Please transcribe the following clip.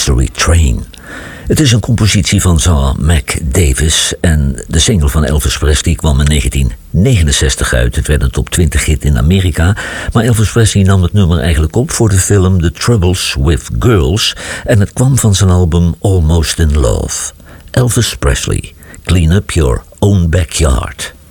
Mystery Train. Het is een compositie van Zsa Mac Davis en de single van Elvis Presley kwam in 1969 uit. Het werd een top 20 hit in Amerika, maar Elvis Presley nam het nummer eigenlijk op voor de film The Troubles with Girls en het kwam van zijn album Almost in Love. Elvis Presley, Clean Up Your Own Backyard.